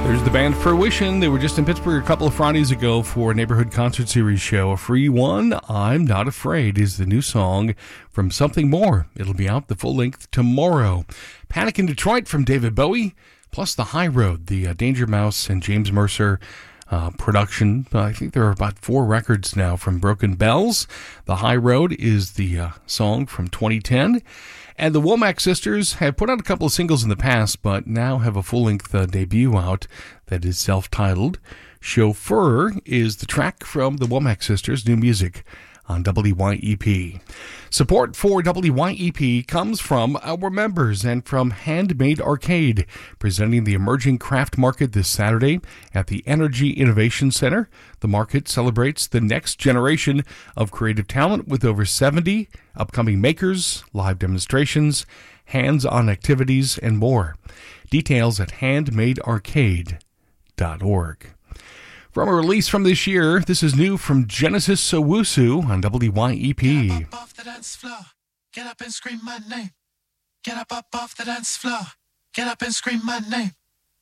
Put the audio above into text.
There's the band Fruition. They were just in Pittsburgh a couple of Fridays ago for a neighborhood concert series show. A free one, I'm Not Afraid, is the new song from Something More. It'll be out the full length tomorrow. Panic in Detroit from David Bowie, plus The High Road, the Danger Mouse and James Mercer production. I think there are about 4 records now from Broken Bells. The High Road is the song from 2010. And the Womack sisters have put out a couple of singles in the past, but now have a full-length debut out that is self-titled. Chauffeur is the track from the Womack sisters' new music on WYEP. Support for WYEP comes from our members and from Handmade Arcade, presenting the emerging craft market this Saturday at the Energy Innovation Center. The market celebrates the next generation of creative talent with over 70 upcoming makers, live demonstrations, hands-on activities, and more. Details at handmadearcade.org. From a release from this year, this is new from Genesis Owusu on WYEP. Get up off the dance floor. Get up and scream my name. Get up off the dance floor. Get up and scream my name.